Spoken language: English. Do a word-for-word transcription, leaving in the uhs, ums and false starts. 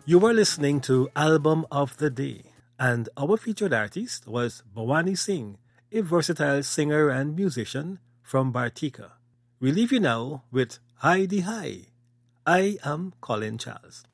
You were listening to Album of the Day, and our featured artist was Bhavani Singh, a versatile singer and musician from Bartika. We leave you now with Hi Di Hi. I am Colin Charles.